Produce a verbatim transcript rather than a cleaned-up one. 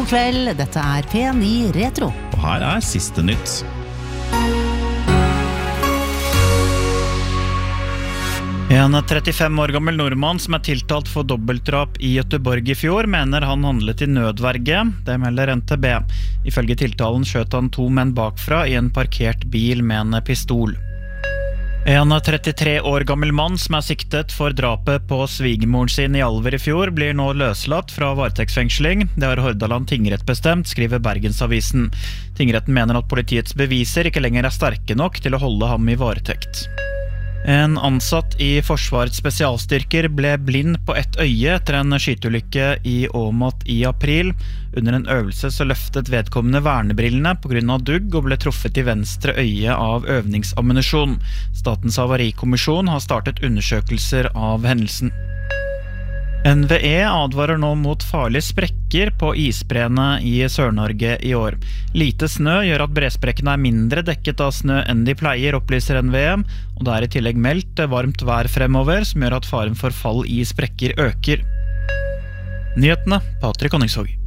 God kveld, dette er P ni Retro. Og her er siste nytt. En trettifem år gammel nordmann som er tiltalt for dobbeltdrap i Göteborg i fjor, mener han handlet i nødverge. Det melder N T B. Ifølge tiltalen skjøt han to menn bakfra i en parkert bil med en pistol. En trettitre år gammel mann som er siktet for drapet på svigermoren sin i Alver i fjor, blir nå løslatt fra varetektsfengsling. Det har Hordaland tingrett bestemt, skriver Bergensavisen. Tingretten mener at politiets beviser ikke lenger er sterke nok til å holde ham i varetekt. En ansatt i Forsvarets spesialstyrker ble blind på ett øye etter en skyteulykke i Åmot i april. Under en øvelse så løftet vedkommende vernebrillene på grunn av dugg og ble truffet i venstre øye av øvningsammunisjon. Statens havarikommisjon har startet undersøkelser av hendelsen. N V E advarer nå mot farlige sprekker på isbreene i Sør-Norge i år. Lite snø gjør at bresprekkene er mindre dekket av snø enn de pleier, opplyser N V E, og det er i tillegg meldt varmt vær fremover, som gjør at faren for fall i sprekker øker. Nyhetene, Patrik Honningsvåg.